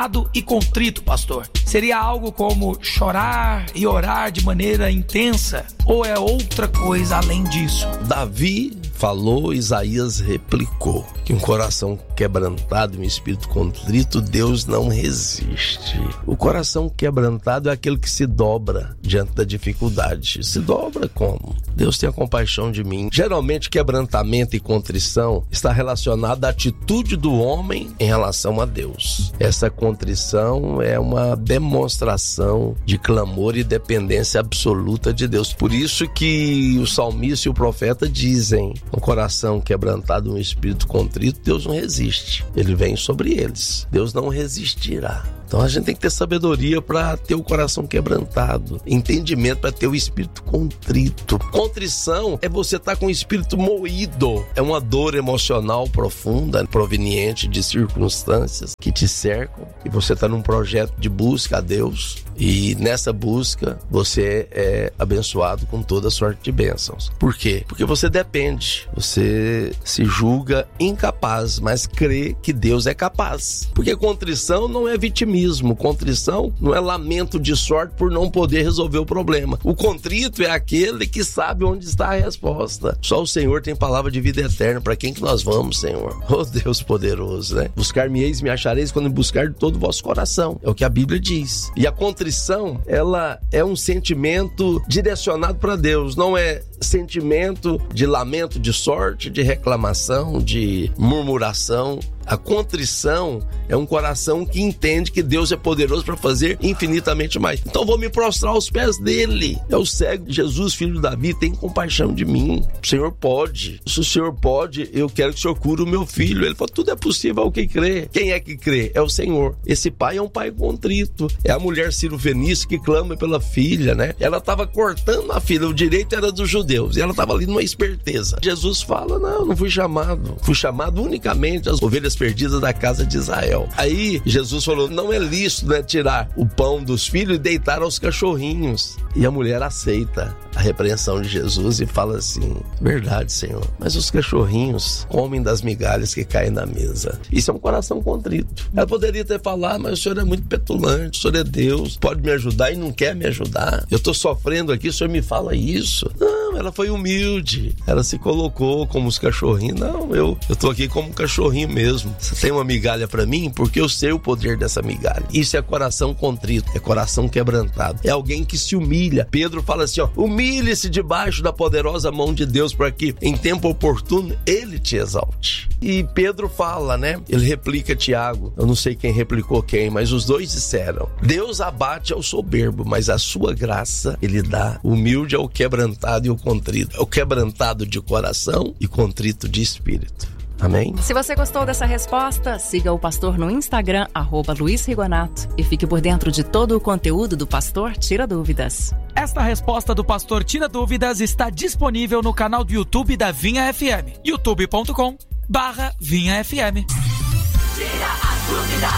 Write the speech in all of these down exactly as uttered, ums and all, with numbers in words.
e contrito, pastor? Seria algo como chorar e orar de maneira intensa? Ou é outra coisa além disso? Davi falou, Isaías replicou, que um coração quebrantado e um espírito contrito, Deus não resiste. O coração quebrantado é aquele que se dobra diante da dificuldade. Se dobra como? Deus tenha compaixão de mim. Geralmente, quebrantamento e contrição está relacionado à atitude do homem em relação a Deus. Essa contrição é uma demonstração de clamor e dependência absoluta de Deus. Por isso que o salmista e o profeta dizem: um coração quebrantado, um espírito contrito, Deus não resiste. Ele vem sobre eles. Deus não resistirá. Então a gente tem que ter sabedoria para ter o coração quebrantado, entendimento para ter o espírito contrito. Contrição é você estar com o espírito moído. É uma dor emocional profunda, proveniente de circunstâncias que te cercam, e você está num projeto de busca a Deus, e nessa busca você é abençoado com toda sorte de bênçãos. Por quê? Porque você depende, você se julga incapaz, mas crê que Deus é capaz. Porque contrição não é vitimismo. Contrição não é lamento de sorte por não poder resolver o problema. O contrito é aquele que sabe onde está a resposta. Só o Senhor tem palavra de vida eterna. Para quem que nós vamos, Senhor? Oh, Deus poderoso, né? Buscar-me-eis e me achareis quando me buscar de todo o vosso coração. É o que a Bíblia diz. E a contrição, ela é um sentimento direcionado para Deus. Não é sentimento de lamento de sorte, de reclamação, de murmuração. A contrição é um coração que entende que Deus é poderoso para fazer infinitamente mais. Então vou me prostrar aos pés dele. É o cego de Jesus, filho de Davi, tem compaixão de mim. O Senhor pode. Se o Senhor pode, eu quero que o Senhor cure o meu filho. Ele falou: tudo é possível ao que crê. Quem é que crê? É o Senhor. Esse pai é um pai contrito. É a mulher Ciro-Fenícia que clama pela filha, né? Ela estava cortando a filha. O direito era dos judeus. E ela estava ali numa esperteza. Jesus fala: não, não fui chamado. Fui chamado unicamente às ovelhas perdidas da casa de Israel. Aí Jesus falou: não é lícito, né, tirar o pão dos filhos e deitar aos cachorrinhos. E a mulher aceita a repreensão de Jesus e fala assim: verdade, Senhor, mas os cachorrinhos comem das migalhas que caem na mesa. Isso é um coração contrito. Ela poderia ter falado: mas o Senhor é muito petulante, o Senhor é Deus, pode me ajudar, e não quer me ajudar. Eu estou sofrendo aqui, o Senhor me fala isso. Não, ela foi humilde. Ela se colocou como os cachorrinhos. Não, eu eu tô aqui como um cachorrinho mesmo. Você tem uma migalha para mim? Porque eu sei o poder dessa migalha. Isso é coração contrito, é coração quebrantado. É alguém que se humilha. Pedro fala assim, ó: humilhe-se debaixo da poderosa mão de Deus, para que em tempo oportuno ele te exalte. E Pedro fala, né? Ele replica Tiago. Eu não sei quem replicou quem, mas os dois disseram: Deus abate ao soberbo, mas a sua graça ele dá humilde ao quebrantado e o contrito. É o quebrantado de coração e contrito de espírito. Amém? Se você gostou dessa resposta, siga o pastor no Instagram, arroba Luiz Rigonato, e fique por dentro de todo o conteúdo do Pastor Tira Dúvidas. Esta resposta do Pastor Tira Dúvidas está disponível no canal do YouTube da Vinha F M, youtube ponto com barra Vinha F M. Tira a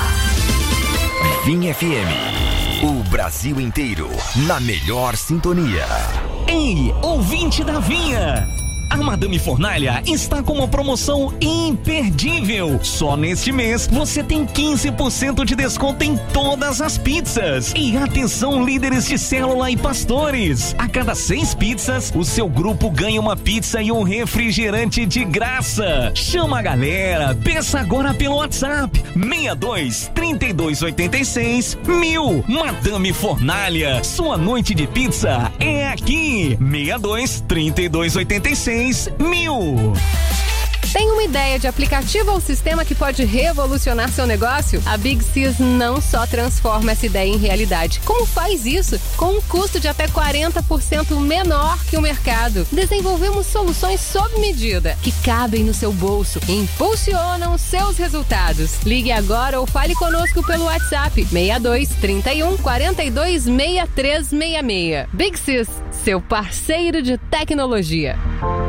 dúvida. Vinha F M, o Brasil inteiro na melhor sintonia. Ei, ouvinte da Vinha! A Madame Fornalha está com uma promoção imperdível. Só neste mês você tem quinze por cento de desconto em todas as pizzas. E atenção, líderes de célula e pastores: a cada seis pizzas, o seu grupo ganha uma pizza e um refrigerante de graça. Chama a galera, peça agora pelo WhatsApp seis dois, três dois oito seis, mil. Madame Fornalha, sua noite de pizza é aqui. seis dois, três dois oito seis, mil. Tem uma ideia de aplicativo ou sistema que pode revolucionar seu negócio? A Big Sys não só transforma essa ideia em realidade, como faz isso com um custo de até quarenta por cento menor que o mercado. Desenvolvemos soluções sob medida, que cabem no seu bolso e impulsionam seus resultados. Ligue agora ou fale conosco pelo WhatsApp seis dois, trinta e um, quarenta e dois, sessenta e três sessenta e seis. Big Sys, seu parceiro de tecnologia.